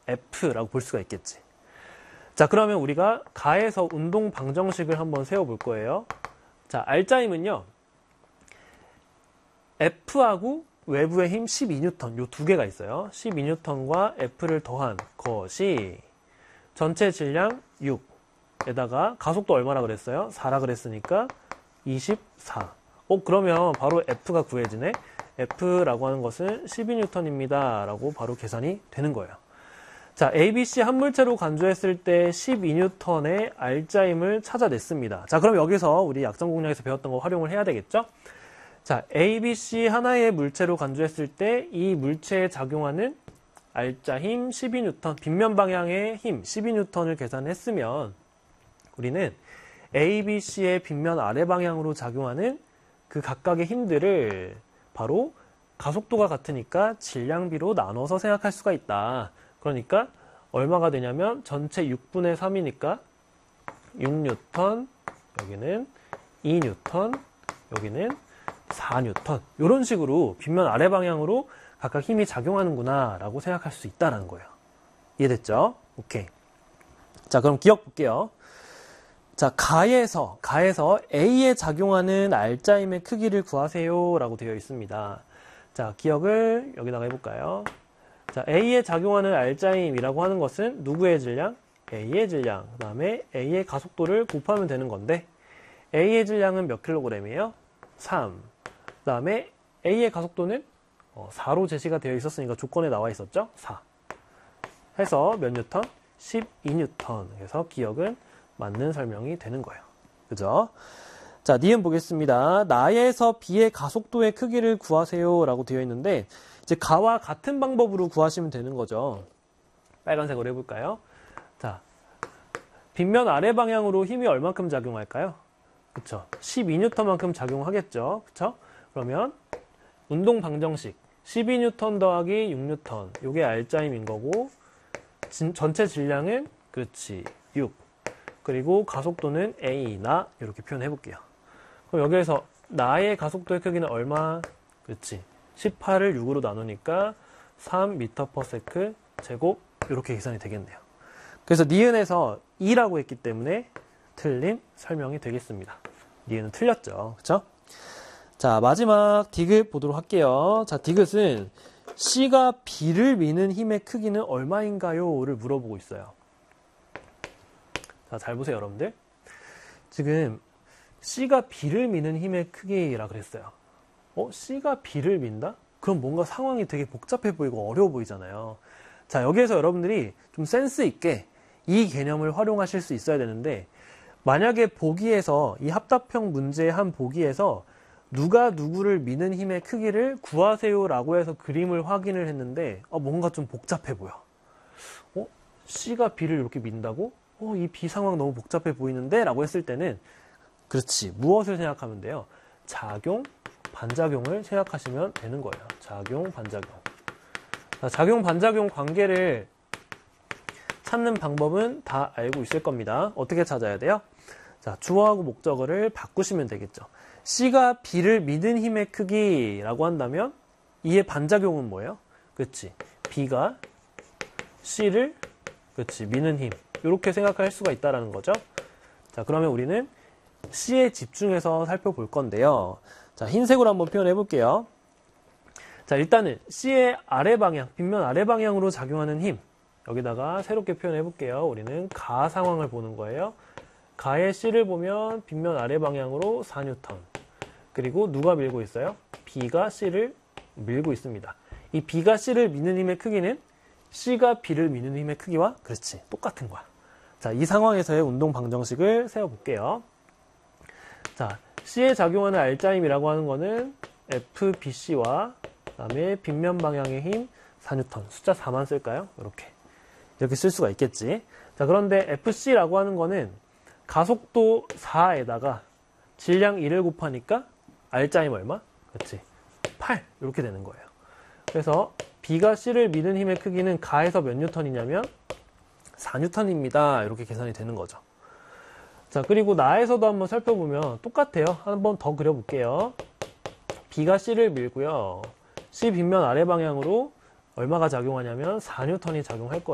F라고 볼 수가 있겠지. 자, 그러면 우리가 가에서 운동 방정식을 한번 세워볼 거예요. 자, R자임은요, F하고 외부의 힘 12N, 요 두 개가 있어요. 12N과 F를 더한 것이 전체 질량 6에다가 가속도 얼마라 그랬어요? 4라 그랬으니까 24. 그러면 바로 F가 구해지네. F라고 하는 것은 12N입니다. 라고 바로 계산이 되는 거예요. 자, ABC 한 물체로 간주했을 때 12N의 R자임을 찾아냈습니다. 자, 그럼 여기서 우리 약점 공략에서 배웠던 거 활용을 해야 되겠죠? 자, ABC 하나의 물체로 간주했을 때 이 물체에 작용하는 R자 힘 12N, 빗면 방향의 힘 12N을 계산했으면 우리는 ABC의 빗면 아래 방향으로 작용하는 그 각각의 힘들을 바로 가속도가 같으니까 질량비로 나눠서 생각할 수가 있다. 그러니까 얼마가 되냐면 전체 6분의 3이니까 6N, 여기는 2N, 여기는 4N. 이런 식으로 빗면 아래 방향으로 각각 힘이 작용하는구나 라고 생각할 수 있다는 거예요. 이해됐죠? 오케이. 자, 그럼 기억 볼게요. 자, 가에서 A에 작용하는 R자임의 크기를 구하세요 라고 되어 있습니다. 자, 기억을 여기다가 해볼까요? 자, A에 작용하는 R자임이라고 하는 것은 누구의 질량? A의 질량. 그 다음에 A의 가속도를 곱하면 되는 건데 A의 질량은 몇 킬로그램이에요? 3. 그 다음에 A의 가속도는 4로 제시가 되어 있었으니까 조건에 나와 있었죠? 4. 해서 몇 뉴턴? 12N. 그래서 기억은 맞는 설명이 되는 거예요. 그죠? 자, 니은 보겠습니다. 나에서 B의 가속도의 크기를 구하세요 라고 되어 있는데 이제 가와 같은 방법으로 구하시면 되는 거죠. 빨간색으로 해볼까요? 자, 빗면 아래 방향으로 힘이 얼만큼 작용할까요? 그쵸? 12N만큼 작용하겠죠? 그쵸? 그러면 운동 방정식 12N 더하기 6N, 요게 R자임인 거고 전체 질량은 그렇지 6. 그리고 가속도는 A, 나 이렇게 표현해 볼게요. 그럼 여기에서 나의 가속도의 크기는 얼마? 그렇지. 18을 6으로 나누니까 3m/s 제곱 이렇게 계산이 되겠네요. 그래서 니은에서 2라고 했기 때문에 틀린 설명이 되겠습니다. 니은은 틀렸죠. 그쵸? 자, 마지막 디귿 보도록 할게요. 자, 디귿은 C가 B를 미는 힘의 크기는 얼마인가요? 를 물어보고 있어요. 자, 잘 보세요, 여러분들. 지금 C가 B를 미는 힘의 크기라 그랬어요. C가 B를 민다? 그럼 뭔가 상황이 되게 복잡해 보이고 어려워 보이잖아요. 자, 여기에서 여러분들이 좀 센스 있게 이 개념을 활용하실 수 있어야 되는데 만약에 보기에서 이 합답형 문제의 한 보기에서 누가 누구를 미는 힘의 크기를 구하세요 라고 해서 그림을 확인을 했는데 뭔가 좀 복잡해 보여. C가 B를 이렇게 민다고? 이 B 상황 너무 복잡해 보이는데? 라고 했을 때는 그렇지. 무엇을 생각하면 돼요? 작용, 반작용을 생각하시면 되는 거예요. 작용, 반작용. 자, 작용, 반작용 관계를 찾는 방법은 다 알고 있을 겁니다. 어떻게 찾아야 돼요? 자, 주어하고 목적어를 바꾸시면 되겠죠. C가 B를 미는 힘의 크기라고 한다면 이의 반작용은 뭐예요? 그렇지. B가 C를 그렇지. 미는 힘. 이렇게 생각할 수가 있다는 거죠. 자, 그러면 우리는 C에 집중해서 살펴볼 건데요. 자, 흰색으로 한번 표현해 볼게요. 자, 일단은 C의 아래 방향, 빗면 아래 방향으로 작용하는 힘. 여기다가 새롭게 표현해 볼게요. 우리는 가 상황을 보는 거예요. 가의 C를 보면 빗면 아래 방향으로 4N. 그리고 누가 밀고 있어요? B가 C를 밀고 있습니다. 이 B가 C를 미는 힘의 크기는 C가 B를 미는 힘의 크기와 그렇지. 똑같은 거야. 자, 이 상황에서의 운동 방정식을 세워볼게요. 자, C에 작용하는 R자임이라고 하는 거는 FBC와 그 다음에 빗면 방향의 힘 4N. 숫자 4만 쓸까요? 이렇게 쓸 수가 있겠지. 자, 그런데 FC라고 하는 거는 가속도 4에다가 질량 1을 곱하니까 R자임 얼마? 그렇지. 8. 이렇게 되는 거예요. 그래서 B가 C를 미는 힘의 크기는 가에서 몇 뉴턴이냐면 4N입니다. 이렇게 계산이 되는 거죠. 자, 그리고 나에서도 한번 살펴보면 똑같아요. 한번 더 그려볼게요. B가 C를 밀고요. C 빗면 아래 방향으로 얼마가 작용하냐면 4N이 작용할 거예요.